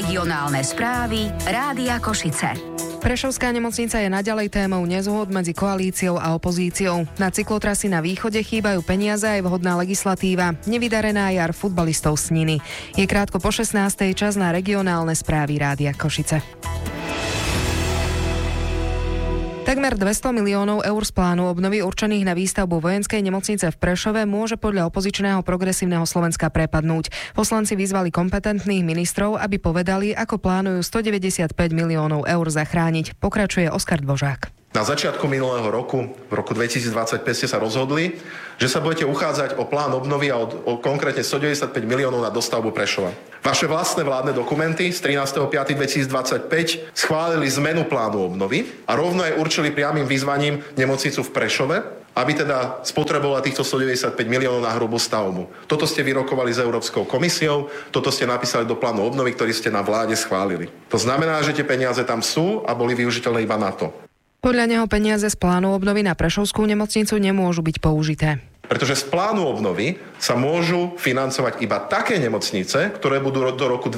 Regionálne správy Rádia Košice. Prešovská nemocnica je naďalej témou nezhôd medzi koalíciou a opozíciou. Na cyklotrasy na východe chýbajú peniaze aj vhodná legislatíva. Nevydarená jar futbalistov Sniny. Je krátko po 16:00, čas na regionálne správy Rádia Košice. Takmer 200 miliónov eur z plánu obnovy určených na výstavbu vojenskej nemocnice v Prešove môže podľa opozičného Progresívneho Slovenska prepadnúť. Poslanci vyzvali kompetentných ministrov, aby povedali, ako plánujú 195 miliónov eur zachrániť. Pokračuje Oskar Dvožák. Na začiatku minulého roku, v roku 2025 ste sa rozhodli, že sa budete uchádzať o plán obnovy a o konkrétne 195 miliónov na dostavbu Prešova. Vaše vlastné vládne dokumenty z 13.5.2025 schválili zmenu plánu obnovy a rovno aj určili priamym vyzvaním nemocnicu v Prešove, aby teda spotrebovala týchto 195 miliónov na hrubú stavbu. Toto ste vyrokovali s Európskou komisiou, toto ste napísali do plánu obnovy, ktorý ste na vláde schválili. To znamená, že tie peniaze tam sú a boli využiteľné iba na to. Podľa neho peniaze z plánu obnovy na Prešovskú nemocnicu nemôžu byť použité. Pretože z plánu obnovy sa môžu financovať iba také nemocnice, ktoré budú do roku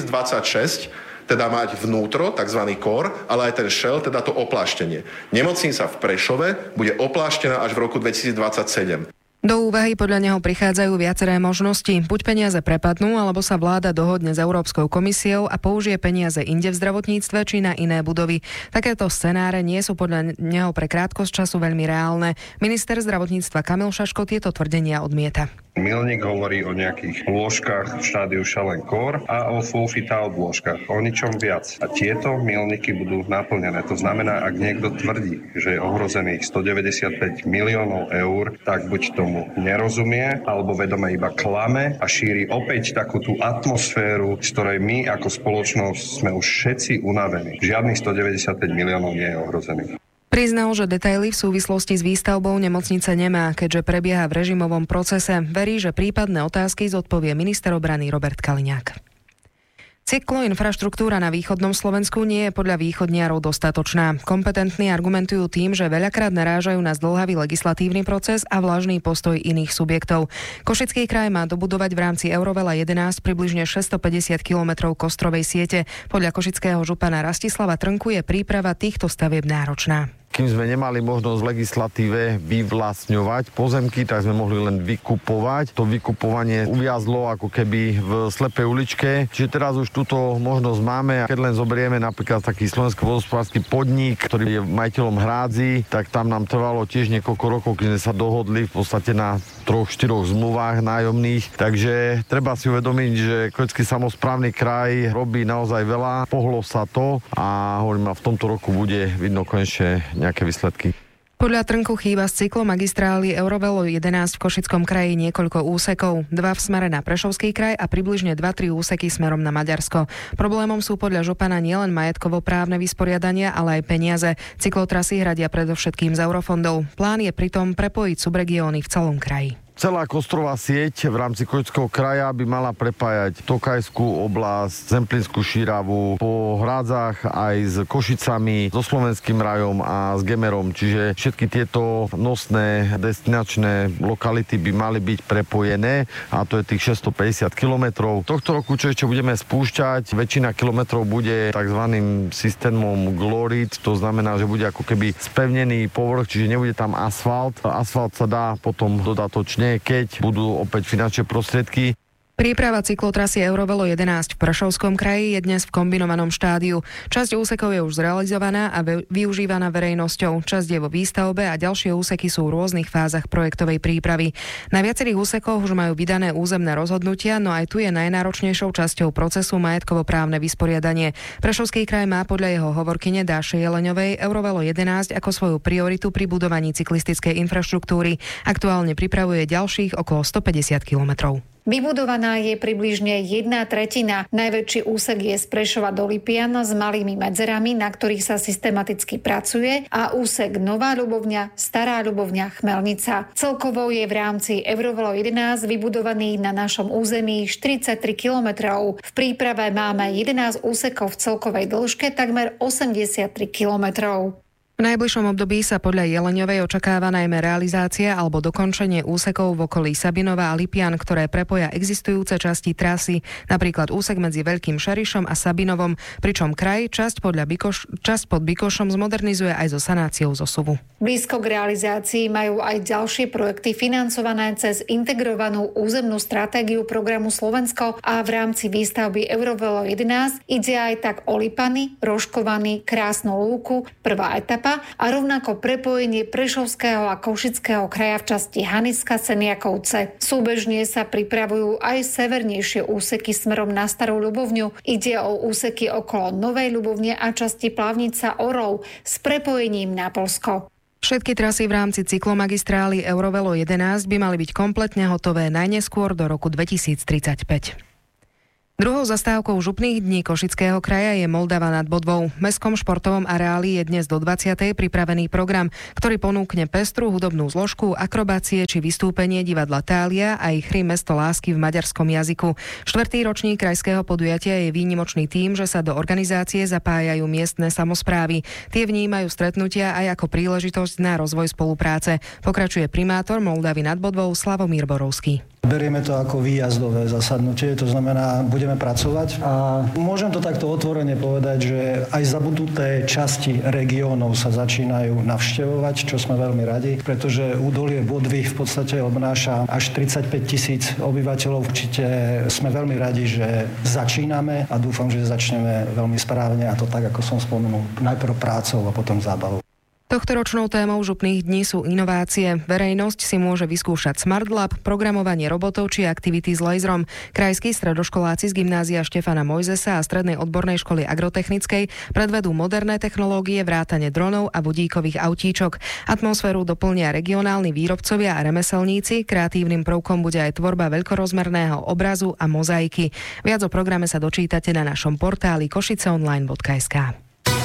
2026 teda mať vnútro, tzv. core, ale aj ten shell, teda to opláštenie. Nemocnica v Prešove bude opláštená až v roku 2027. Do úvahy podľa neho prichádzajú viaceré možnosti. Buď peniaze prepadnú, alebo sa vláda dohodne s Európskou komisiou a použije peniaze inde v zdravotníctve či na iné budovy. Takéto scenáre nie sú podľa neho pre krátkosť času veľmi reálne. Minister zdravotníctva Kamil Šaško tieto tvrdenia odmieta. Milník hovorí o nejakých lôžkach v štádiu Šalen Core a o full fit-out lôžkach, o ničom viac. A tieto milníky budú naplnené. To znamená, ak niekto tvrdí, že je ohrozených 195 miliónov eur, tak buď tomu nerozumie, alebo vedome iba klame a šíri opäť takú tú atmosféru, z ktorej my ako spoločnosť sme už všetci unavení. Žiadnych 195 miliónov nie je ohrozených. Priznal, že detaily v súvislosti s výstavbou nemocnice nemá, keďže prebieha v režimovom procese. Verí, že prípadné otázky zodpovie minister obrany Robert Kaliňák. Cykloinfraštruktúra na východnom Slovensku nie je podľa východniarov dostatočná. Kompetentní argumentujú tým, že veľakrát narážajú na zdĺhavý legislatívny proces a vlažný postoj iných subjektov. Košický kraj má dobudovať v rámci Eurovela 11 približne 650 km kostrovej siete. Podľa košického župana Rastislava Trnku je príprava týchto stavieb náročná. Kým sme nemali možnosť v legislatíve vyvlastňovať pozemky, tak sme mohli len vykupovať. To vykupovanie uviazlo ako keby v slepej uličke. Čiže teraz už túto možnosť máme. A keď len zoberieme napríklad taký slovenský vodohospodársky podnik, ktorý je majiteľom hrádzi, tak tam nám trvalo tiež niekoľko rokov, keď sme sa dohodli v podstate na 3-4 zmluvách nájomných. Takže treba si uvedomiť, že Košický samosprávny kraj robí naozaj veľa. Pohlo sa to a hovorím, v tomto roku bude vidno konečne nejaké výsledky. Podľa Trnku chýba z cyklomagistrály Eurovelo 11 v Košickom kraji niekoľko úsekov, 2 v smere na Prešovský kraj a približne 2-3 úseky smerom na Maďarsko. Problémom sú podľa župana nielen majetkovo-právne vysporiadania, ale aj peniaze. Cyklotrasy hradia predovšetkým z eurofondov. Plán je pritom prepojiť subregióny v celom kraji. Celá kostrová sieť v rámci Košického kraja by mala prepájať Tokajskú oblasť, Zemplínsku šíravu, po hrádzach aj s Košicami, so Slovenským rajom a s Gemerom. Čiže všetky tieto nosné destinačné lokality by mali byť prepojené a to je tých 650 kilometrov. Tohto roku, čo ešte budeme spúšťať, väčšina kilometrov bude tzv. Systémom Glorit, to znamená, že bude ako keby spevnený povrch, čiže nebude tam asfalt. Asfalt sa dá potom dodatočne, keď budú opäť finančné prostriedky. Príprava cyklotrasy Eurovelo 11 v Prešovskom kraji je dnes v kombinovanom štádiu. Časť úsekov je už zrealizovaná a využívaná verejnosťou. Časť je vo výstavbe a ďalšie úseky sú v rôznych fázach projektovej prípravy. Na viacerých úsekoch už majú vydané územné rozhodnutia, no aj tu je najnáročnejšou časťou procesu majetkovo-právne vysporiadanie. Prešovský kraj má podľa jeho hovorkyne Dáše Jeleňovej Eurovelo 11 ako svoju prioritu pri budovaní cyklistickej infraštruktúry. Aktuálne pripravuje ďalších okolo 150 kilometrov. Vybudovaná je približne 1/3. Najväčší úsek je z Prešova do Lipian s malými medzerami, na ktorých sa systematicky pracuje, a úsek Nová Ľubovňa, Stará Ľubovňa, Chmelnica. Celkovo je v rámci Eurovelo 11 vybudovaných na našom území 43 kilometrov. V príprave máme 11 úsekov v celkovej dĺžke takmer 83 kilometrov. V najbližšom období sa podľa Jeleňovej očakáva najmä realizácia alebo dokončenie úsekov v okolí Sabinova a Lipian, ktoré prepoja existujúce časti trasy, napríklad úsek medzi Veľkým Šerišom a Sabinovom, pričom kraj časť pod Bikošom zmodernizuje aj so sanáciou zosuvu. Blízko k realizácii majú aj ďalšie projekty financované cez integrovanú územnú stratégiu programu Slovensko a v rámci výstavby Eurovelo 11 ide aj tak o Lipany, Rožkovany, Krásnu Lúku, prvá etapa, a rovnako prepojenie Prešovského a Košického kraja v časti Haniska Seniakovce. Súbežne sa pripravujú aj severnejšie úseky smerom na Starú Ľubovňu. Ide o úseky okolo Novej Ľubovne a časti Plavnica Orlov s prepojením na Poľsko. Všetky trasy v rámci cyklomagistrály Eurovelo 11 by mali byť kompletne hotové najneskôr do roku 2035. Druhou zastávkou župných dní Košického kraja je Moldava nad Bodvou. V mestskom športovom areáli je dnes do 20. pripravený program, ktorý ponúkne pestrú hudobnú zložku, akrobácie či vystúpenie divadla Tália a ich hry Mesto lásky v maďarskom jazyku. 4. ročník krajského podujatia je výnimočný tým, že sa do organizácie zapájajú miestne samosprávy. Tie vnímajú stretnutia aj ako príležitosť na rozvoj spolupráce. Pokračuje primátor Moldavy nad Bodvou Slavomír Borovský. Berieme to ako výjazdové zasadnutie, to znamená, budeme pracovať a môžem to takto otvorene povedať, že aj zabudnuté časti regiónov sa začínajú navštevovať, čo sme veľmi radi, pretože údolie Bodvy v podstate obnáša až 35 000 obyvateľov. Určite sme veľmi radi, že začíname a dúfam, že začneme veľmi správne a to tak, ako som spomenul, najprv prácou a potom zábavou. Tohtoročnou témou župných dní sú inovácie. Verejnosť si môže vyskúšať Smart Lab, programovanie robotov či aktivity s laserom. Krajskí stredoškoláci z gymnázia Štefana Mojzesa a Strednej odbornej školy agrotechnickej predvedú moderné technológie vrátane dronov a vodíkových autíčok. Atmosféru doplnia regionálni výrobcovia a remeselníci. Kreatívnym prvkom bude aj tvorba veľkorozmerného obrazu a mozaiky. Viac o programe sa dočítate na našom portáli košiceonline.sk.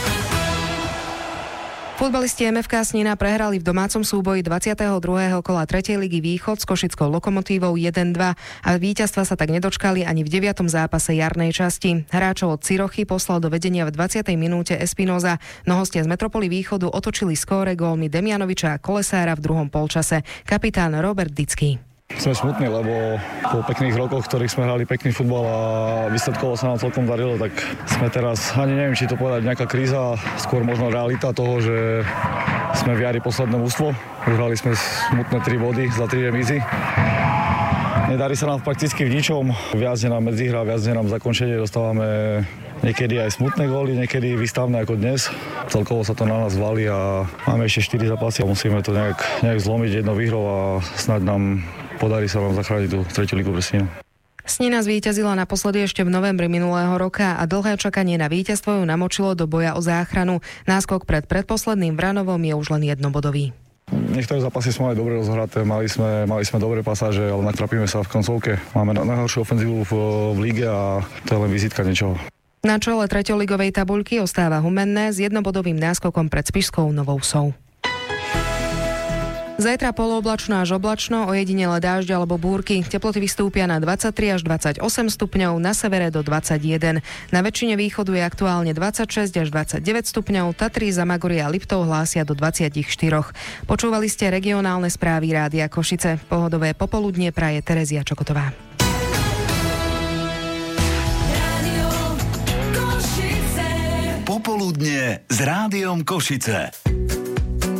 Futbalisti MFK Snina prehrali v domácom súboji 22. kola 3. ligy Východ s košickou Lokomotívou 1-2 a víťazstva sa tak nedočkali ani v 9. zápase jarnej časti. Hráčov od Cirochy poslal do vedenia v 20. minúte Espinoza, no hostia z Metropoly Východu otočili skóre gólmi Demianoviča a Kolesára v druhom polčase. Kapitán Robert Dický. Sme smutní, lebo po pekných rokoch, ktorých sme hrali pekný futbal a výsledkovo sa nám celkom darilo, tak sme teraz, ani neviem, či to povedať nejaká kríza, skôr možno realita toho, že sme v jari posledné mužstvo. Vyhrali sme smutné 3 body za 3 remízy. Nedarí sa nám prakticky v ničom. Viac je nám medzihra, viac je nám zakončenie, dostávame niekedy aj smutné góly, niekedy výstavné ako dnes. Celkovo sa to na nás valí a máme ešte 4 zápasy a musíme to nejak zlomiť jednou výhrou a snáď podarí sa nám zachrániť tú 3. ligu pre Snina. Snina zvíťazila naposledy ešte v novembri minulého roka a dlhé čakanie na víťazstvo ju namočilo do boja o záchranu. Náskok pred predposledným Vranovom je už len jednobodový. Niektoré zápasy sme mali dobre rozhraté, mali sme dobré pasáže, ale natrapíme sa v koncovke. Máme najhoršiu ofenzívu v líge a to je len vizitka niečoho. Na čele treťoligovej tabuľky ostáva Humenné s jednobodovým náskokom pred Spišskou Novou Vsou. Zajtra polooblačno až oblačno, ojedinele dážď alebo búrky. Teploty vystúpia na 23 až 28 stupňov, na severe do 21. Na väčšine východu je aktuálne 26 až 29 stupňov, Tatry, Zamagoria a Liptov hlásia do 24. Počúvali ste regionálne správy Rádia Košice. Pohodové popoludnie praje Terezia Čokotová. Popoludnie s Rádiom Košice.